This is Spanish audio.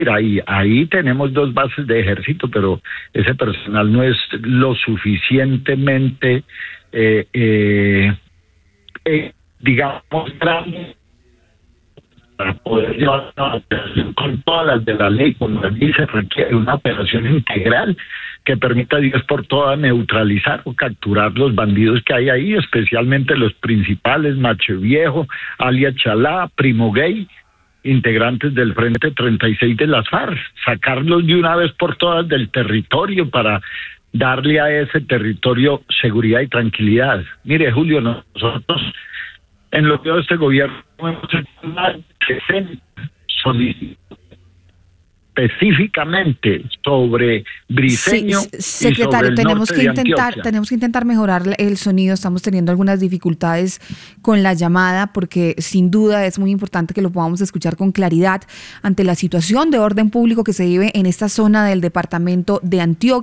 ahí tenemos 2 bases de ejército, pero ese personal no es lo suficientemente, digamos, grande para poder llevar una operación con todas las de la ley. Como allí se requiere una operación integral que permita, Dios por todas, neutralizar o capturar los bandidos que hay ahí, especialmente los principales, Macho Viejo, alias Chalá, Primo Gay, integrantes del Frente 36 de las FARC, sacarlos de una vez por todas del territorio para darle a ese territorio seguridad y tranquilidad. Mire, Julio, nosotros en lo que de este gobierno hemos hecho más de 60 solicitudes específicamente sobre Briceño. Sí, secretario, tenemos que intentar mejorar el sonido. Estamos teniendo algunas dificultades con la llamada porque sin duda es muy importante que lo podamos escuchar con claridad ante la situación de orden público que se vive en esta zona del departamento de Antioquia.